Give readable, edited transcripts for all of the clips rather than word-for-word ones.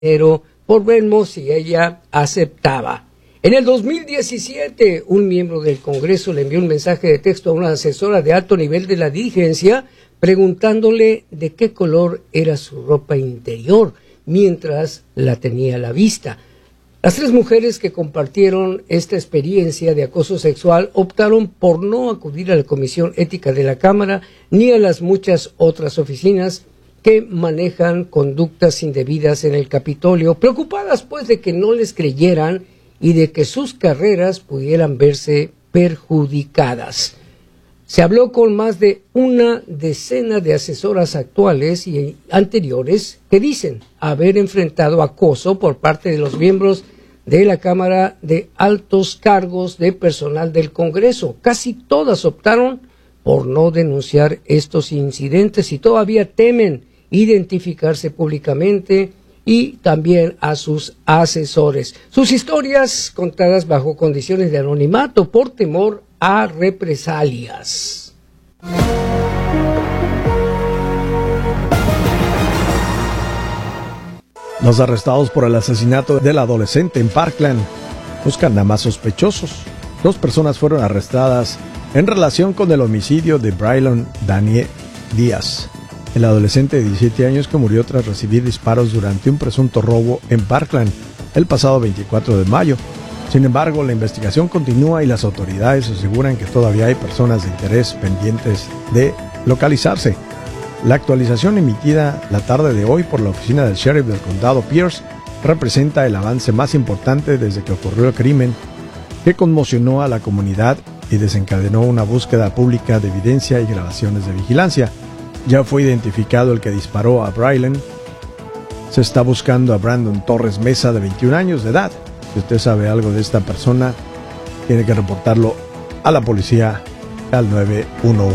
dinero por Venmo si ella aceptaba. En el 2017, un miembro del Congreso le envió un mensaje de texto a una asesora de alto nivel de la dirigencia preguntándole de qué color era su ropa interior mientras la tenía a la vista. Las 3 mujeres que compartieron esta experiencia de acoso sexual optaron por no acudir a la Comisión Ética de la Cámara ni a las muchas otras oficinas que manejan conductas indebidas en el Capitolio, preocupadas pues de que no les creyeran y de que sus carreras pudieran verse perjudicadas. Se habló con más de una decena de asesoras actuales y anteriores que dicen haber enfrentado acoso por parte de los miembros de la Cámara de altos cargos de personal del Congreso. Casi todas optaron por no denunciar estos incidentes y todavía temen identificarse públicamente y también a sus asesores. Sus historias contadas bajo condiciones de anonimato por temor a represalias. Los arrestados por el asesinato del adolescente en Parkland buscan a más sospechosos. 2 personas fueron arrestadas en relación con el homicidio de Braylon Daniel Díaz, el adolescente de 17 años que murió tras recibir disparos durante un presunto robo en Parkland el pasado 24 de mayo. Sin embargo, la investigación continúa y las autoridades aseguran que todavía hay personas de interés pendientes de localizarse. La actualización emitida la tarde de hoy por la oficina del sheriff del condado Pierce representa el avance más importante desde que ocurrió el crimen, que conmocionó a la comunidad y desencadenó una búsqueda pública de evidencia y grabaciones de vigilancia. Ya fue identificado el que disparó a Braylon. Se está buscando a Brandon Torres Mesa, de 21 años de edad. Si usted sabe algo de esta persona, tiene que reportarlo a la policía al 911.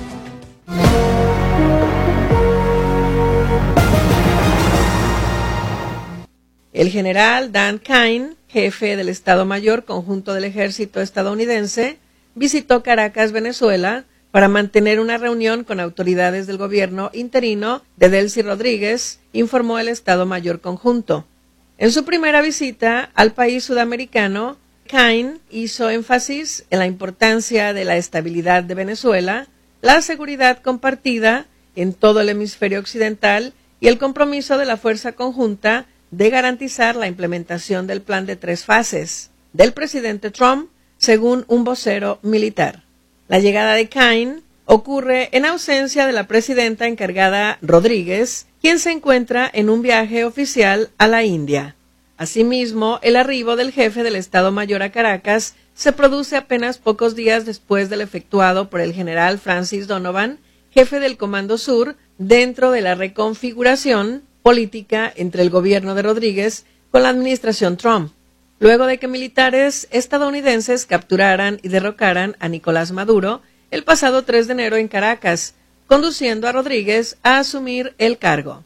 El general Dan Kine, jefe del Estado Mayor Conjunto del Ejército estadounidense, visitó Caracas, Venezuela, para mantener una reunión con autoridades del gobierno interino de Delcy Rodríguez, informó el Estado Mayor Conjunto. En su primera visita al país sudamericano, Kine hizo énfasis en la importancia de la estabilidad de Venezuela, la seguridad compartida en todo el hemisferio occidental y el compromiso de la fuerza conjunta de garantizar la implementación del plan de 3 fases del presidente Trump, según un vocero militar. La llegada de Kine ocurre en ausencia de la presidenta encargada Rodríguez, quien se encuentra en un viaje oficial a la India. Asimismo, el arribo del jefe del Estado Mayor a Caracas se produce apenas pocos días después del efectuado por el general Francis Donovan, jefe del Comando Sur, dentro de la reconfiguración política entre el gobierno de Rodríguez con la administración Trump, luego de que militares estadounidenses capturaran y derrocaran a Nicolás Maduro el pasado 3 de enero en Caracas, conduciendo a Rodríguez a asumir el cargo.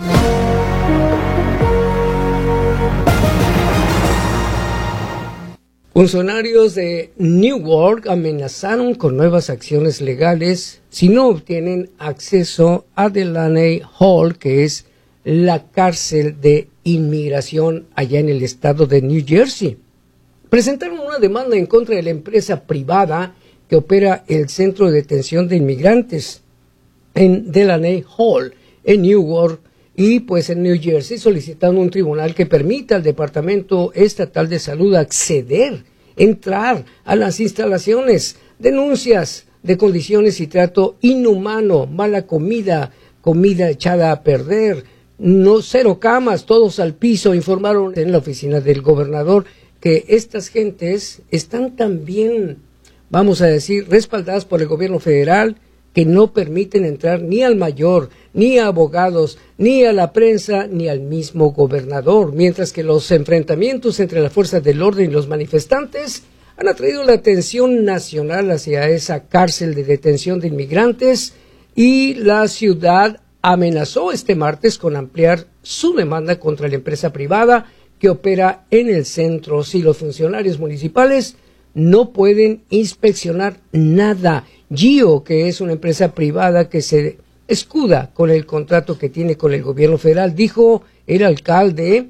Funcionarios de Newark amenazaron con nuevas acciones legales si no obtienen acceso a Delaney Hall, que es la cárcel de inmigración allá en el estado de New Jersey. Presentaron una demanda en contra de la empresa privada que opera el centro de detención de inmigrantes en Delaney Hall, en Newark, y pues en New Jersey, solicitando un tribunal que permita al Departamento Estatal de Salud entrar a las instalaciones. Denuncias de condiciones y trato inhumano, mala comida echada a perder, cero camas, todos al piso. Informaron en la oficina del gobernador que estas gentes están también, vamos a decir, respaldadas por el gobierno federal, que no permiten entrar ni al mayor, ni a abogados, ni a la prensa, ni al mismo gobernador, mientras que los enfrentamientos entre las fuerzas del orden y los manifestantes han atraído la atención nacional hacia esa cárcel de detención de inmigrantes, y la ciudad amenazó este martes con ampliar su demanda contra la empresa privada que opera en el centro si los funcionarios municipales no pueden inspeccionar nada. GEO, que es una empresa privada que se escuda con el contrato que tiene con el gobierno federal, dijo el alcalde